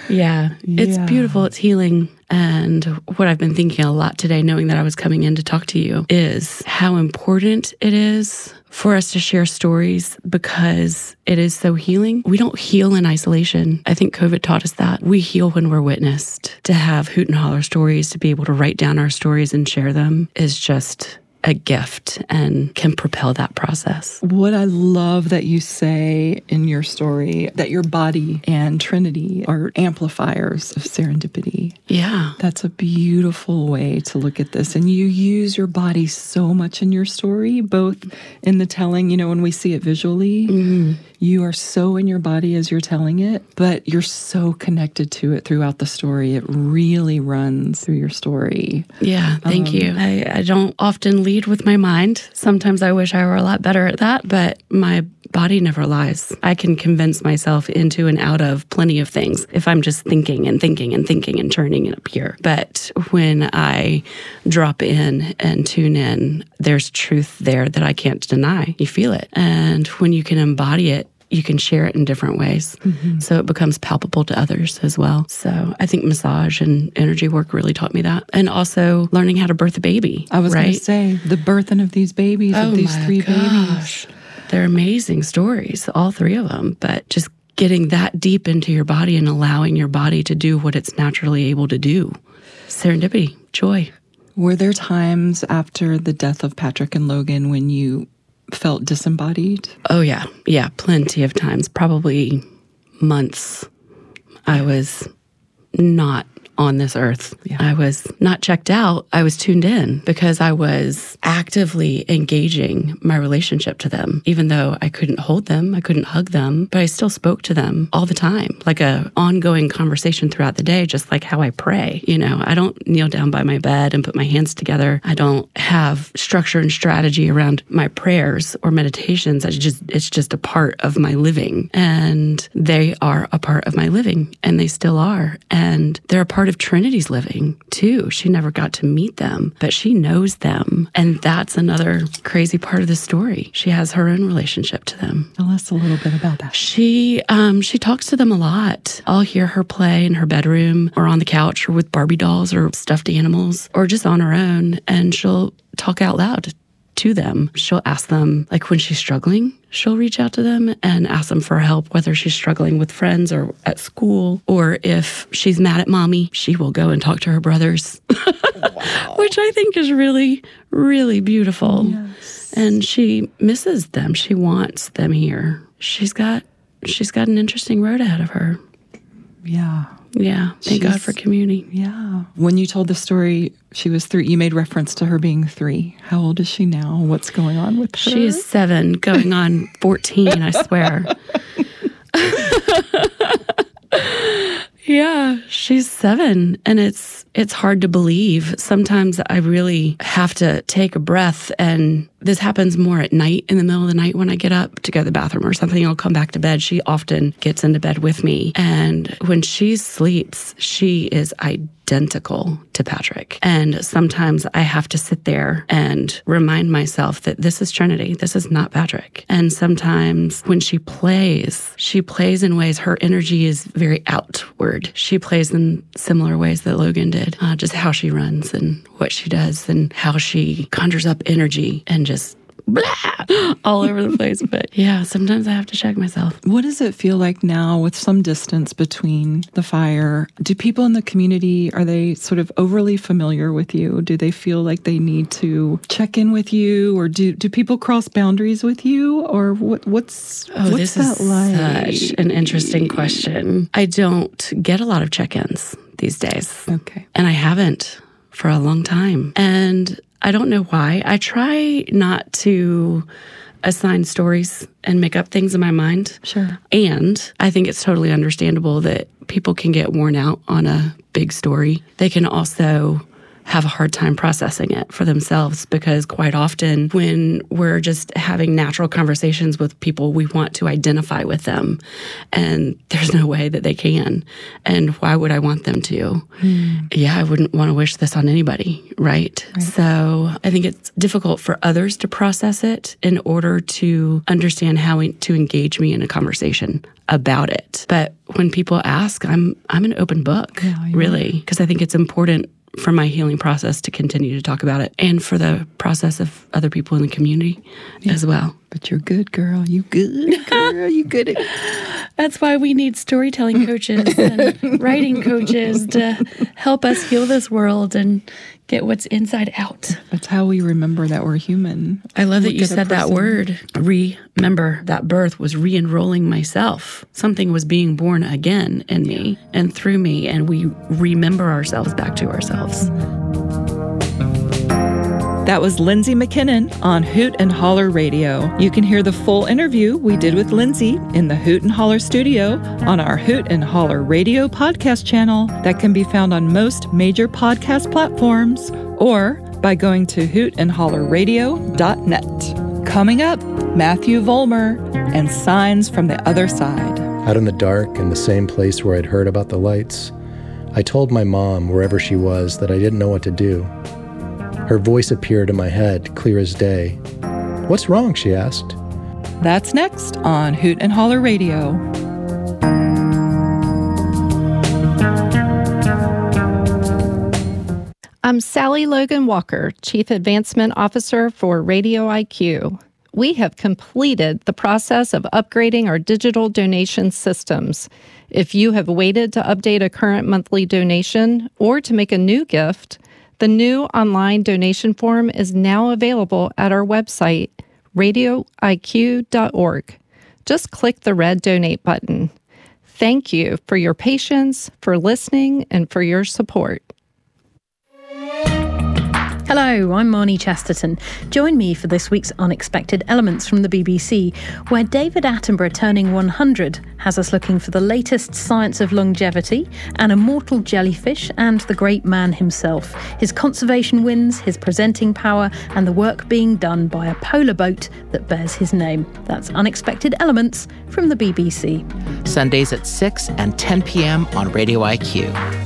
Yeah, it's beautiful. It's healing. And what I've been thinking a lot today, knowing that I was coming in to talk to you, is how important it is for us to share stories because it is so healing. We don't heal in isolation. I think COVID taught us that. We heal when we're witnessed. To have hoot and holler stories, to be able to write down our stories and share them is just a gift and can propel that process. What I love that you say in your story, that your body and Trinity are amplifiers of serendipity. Yeah. That's a beautiful way to look at this. And you use your body so much in your story, both in the telling, when we see it visually, you are so in your body as you're telling it, but you're so connected to it throughout the story. It really runs through your story. Yeah, thank you. I don't often lead with my mind. Sometimes I wish I were a lot better at that, but my body never lies. I can convince myself into and out of plenty of things if I'm just thinking and thinking and thinking and turning it up here. But when I drop in and tune in, there's truth there that I can't deny. You feel it. And when you can embody it, you can share it in different ways. So it becomes palpable to others as well. So I think massage and energy work really taught me that. And also learning how to birth a baby. I was going to say, the birthing of these babies, of these three babies. They're amazing stories, all three of them. But just getting that deep into your body and allowing your body to do what it's naturally able to do. Serendipity, joy. Were there times after the death of Patrick and Logan when you felt disembodied? Oh, yeah. Yeah, plenty of times. Probably months. I was not on this earth. Yeah. I was not checked out. I was tuned in because I was actively engaging my relationship to them. Even though I couldn't hold them, I couldn't hug them, but I still spoke to them all the time, like a ongoing conversation throughout the day, just like how I pray. I don't kneel down by my bed and put my hands together. I don't have structure and strategy around my prayers or meditations. It's just a part of my living. And they are a part of my living, and they still are. And they're a part of Trinity's living too. She never got to meet them, but she knows them. And that's another crazy part of the story. She has her own relationship to them. Tell us a little bit about that. She talks to them a lot. I'll hear her play in her bedroom or on the couch or with Barbie dolls or stuffed animals or just on her own. And she'll talk out loud to them. She'll ask them, like when she's struggling, she'll reach out to them and ask them for help, whether she's struggling with friends or at school, or if she's mad at mommy, she will go and talk to her brothers, which I think is really, really beautiful. Yes. And she misses them. She wants them here. She's got an interesting road ahead of her. Yeah. Yeah. Thank God for community. Yeah. When you told the story, she was 3. You made reference to her being 3. How old is she now? What's going on with her? She is 7, going on 14, I swear. Yeah, she's 7, and it's hard to believe. Sometimes I really have to take a breath, and this happens more at night, in the middle of the night when I get up to go to the bathroom or something. I'll come back to bed. She often gets into bed with me, and when she sleeps, she is identical to Patrick. And sometimes I have to sit there and remind myself that this is Trinity. This is not Patrick. And sometimes when she plays in ways, her energy is very outward. She plays in similar ways that Logan did, just how she runs and what she does and how she conjures up energy and just blah, all over the place. But yeah, sometimes I have to check myself. What does it feel like now with some distance between the fire? Do people in the community, are they sort of overly familiar with you? Do they feel like they need to check in with you? Or do people cross boundaries with you? Or what's that like? Such an interesting question. I don't get a lot of check-ins these days. Okay. And I haven't for a long time. And I don't know why. I try not to assign stories and make up things in my mind. Sure. And I think it's totally understandable that people can get worn out on a big story. They can also have a hard time processing it for themselves, because quite often when we're just having natural conversations with people, we want to identify with them, and there's no way that they can. And why would I want them to? Yeah, I wouldn't want to wish this on anybody, right? So I think it's difficult for others to process it in order to understand how to engage me in a conversation about it. But when people ask, I'm an open book, really, because I think it's important for my healing process to continue to talk about it, and for the process of other people in the community as well. But you're good, girl. You good, girl. You good. That's why we need storytelling coaches and writing coaches to help us heal this world and get what's inside out. That's how we remember that we're human. I love that you said that word. Remember, that birth was re-enrolling myself. Something was being born again in me and through me, and we remember ourselves back to ourselves. That was Lindsay McKinnon on Hoot and Holler Radio. You can hear the full interview we did with Lindsay in the Hoot and Holler studio on our Hoot and Holler Radio podcast channel that can be found on most major podcast platforms, or by going to hootandhollerradio.net. Coming up, Matthew Vollmer and Signs from the Other Side. Out in the dark, in the same place where I'd heard about the lights, I told my mom, wherever she was, that I didn't know what to do. Her voice appeared in my head, clear as day. "What's wrong?" she asked. That's next on Hoot and Holler Radio. I'm Sally Logan Walker, Chief Advancement Officer for Radio IQ. We have completed the process of upgrading our digital donation systems. If you have waited to update a current monthly donation or to make a new gift, the new online donation form is now available at our website, radioiq.org. Just click the red donate button. Thank you for your patience, for listening, and for your support. Hello, I'm Marnie Chesterton. Join me for this week's Unexpected Elements from the BBC, where David Attenborough, turning 100, has us looking for the latest science of longevity, an immortal jellyfish, and the great man himself, his conservation wins, his presenting power, and the work being done by a polar boat that bears his name. That's Unexpected Elements from the BBC. Sundays at 6 and 10 p.m. on Radio IQ.